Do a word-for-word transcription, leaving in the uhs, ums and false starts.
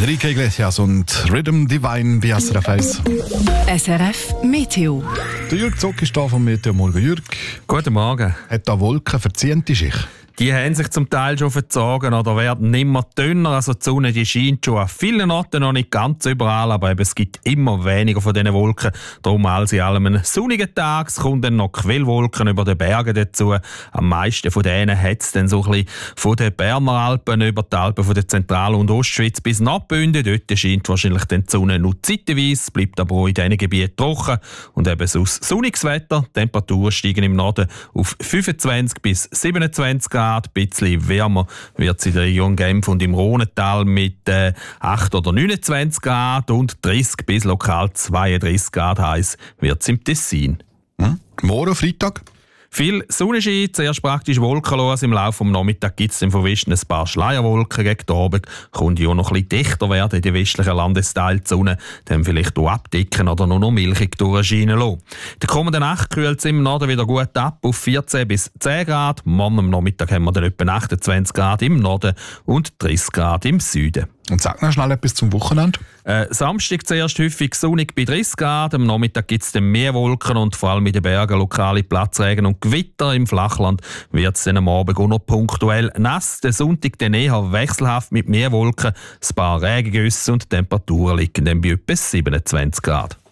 Enrique Iglesias und Rhythm Divine bei S R F eins. S R F Meteo. Der Jürg Zock ist da vom Meteo. Morgen, Jürg. Guten Morgen. Hat da Wolken verziehende Schicht? Die haben sich zum Teil schon verzogen oder werden immer dünner. Also die Sonne die scheint schon an vielen Orten, noch nicht ganz überall, aber eben, es gibt immer weniger von diesen Wolken. Darum alles in allem einen sonnigen Tag. Es kommen dann noch Quellwolken über den Bergen dazu. Am meisten von denen hat es dann so ein bisschen von den Berner Alpen über die Alpen von der Zentral- und Ostschweiz bis nach Bünden. Dort scheint wahrscheinlich dann die Sonne nur zeitweise, bleibt aber auch in diesen Gebieten trocken. Und eben sonst sonniges Wetter. Die Temperaturen steigen im Norden auf fünfundzwanzig bis siebenundzwanzig Grad. Ein bisschen wärmer wird es in der Region Genf und im Rhonental mit äh, acht oder neunundzwanzig Grad und dreißig bis lokal zweiunddreißig Grad heiß wird es im Tessin. Hm? Morgen Freitag? Viel Sonnenschein, zuerst praktisch wolkenlos. Im Laufe des Nachmittags gibt es dann von Westen ein paar Schleierwolken. Gegen den Abend kommt ja noch ein bisschen dichter werden in den westlichen Landesteilen die Sonne. Dann vielleicht auch abdecken oder nur noch milchig durchscheinen lassen. In der kommenden Nacht kühlt es im Norden wieder gut ab auf vierzehn bis zehn Grad. Morgen am Nachmittag haben wir dann etwa achtundzwanzig Grad im Norden und dreißig Grad im Süden. Und sag noch schnell etwas zum Wochenende. Äh, Samstag zuerst häufig sonnig bei dreißig Grad. Am Nachmittag gibt es dann mehr Wolken und vor allem in den Bergen lokale Platzregen und Gewitter. Im Flachland wird es dann am Abend auch noch punktuell nass. Der Sonntag dann eher wechselhaft mit mehr Wolken, ein paar Regengüsse und die Temperaturen liegen dann bei etwa siebenundzwanzig Grad.